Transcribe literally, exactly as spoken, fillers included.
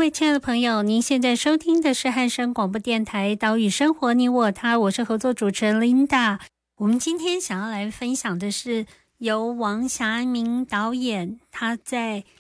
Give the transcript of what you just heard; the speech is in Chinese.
位亲爱的朋友，您现在收听的是汉声广播电台岛屿生活你我他，我是合作主持人 Linda。 我们今天想要来分享的是由王霞明导演他在